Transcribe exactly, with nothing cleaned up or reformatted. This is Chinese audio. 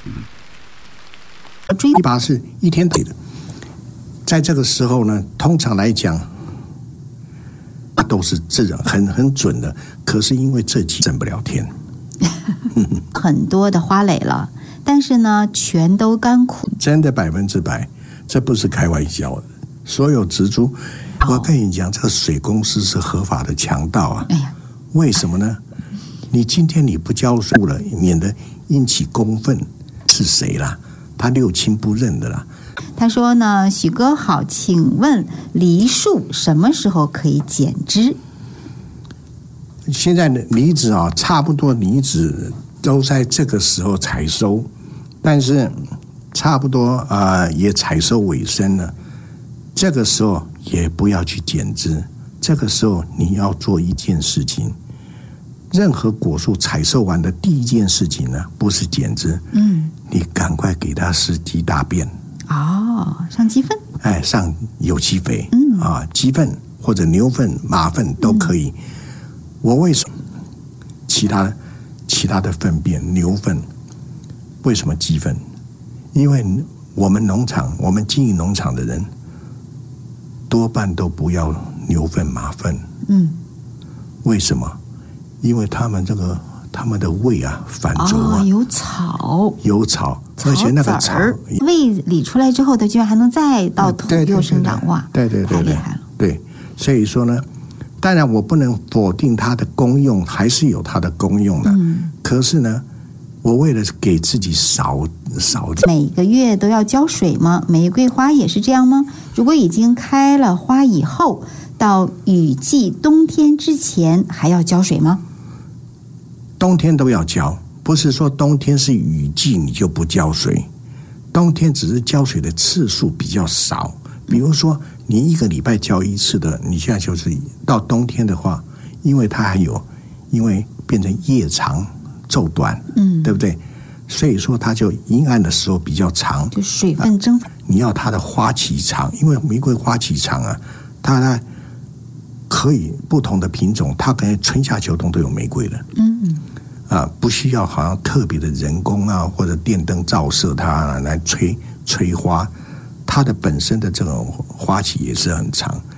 追拔是一天对的，在这个时候呢，通常来讲，都是这种很很准的。可是因为这期挣不了天， 很多的花蕾了，但是呢，全都干枯， 真的百分之百，这不是开玩笑的。所有植株，我跟你讲，这个水公司是合法的强盗啊！ 哎呀， 为什么呢？你今天你不浇水了，免得引起公愤，是谁啦？他六亲不认的啦。 他说呢，许哥好，请问梨树什么时候可以剪枝？ 现在的梨子啊，差不多梨子都在这个时候采收，但是差不多啊、呃、也采收尾声了。这个时候也不要去剪枝，这个时候你要做一件事情。任何果树采收完的第一件事情呢，不是剪枝，嗯，你赶快给它施鸡大便。 哦，上鸡粪， 哎，上有机肥，嗯啊，鸡粪或者牛粪、马粪都可以。嗯、我为什么其他其他的粪便、牛粪？为什么鸡粪？因为我们农场，我们经营农场的人，多半都不要牛粪、马粪。嗯，为什么？因为他们这个他们的胃啊反轴啊、 哦，有草， 有草，而且那个草胃理出来之后，它居然还能再到土又生长，哇， 对对对， 太厉害了。 对，所以说呢，当然我不能否定它的功用，还是有它的功用的。嗯，可是呢，我为了给自己少少， 每个月都要浇水吗？玫瑰花也是这样吗？如果已经开了花以后，到雨季冬天之前还要浇水吗？ 冬天都要浇，不是说冬天是雨季你就不浇水，冬天只是浇水的次数比较少。比如说你一个礼拜浇一次的，你现在就是到冬天的话，因为它还有，因为变成叶长昼短，嗯，对不对？所以说它就阴暗的时候比较长， 就水分蒸发、啊。 你要它的花期长，因为玫瑰花期长啊，它呢可以不同的品种，它可能春夏秋冬都有玫瑰的，嗯嗯。啊，不需要好像特别的人工啊，或者电灯照射它来催催花，它的本身的这种花期也是很长。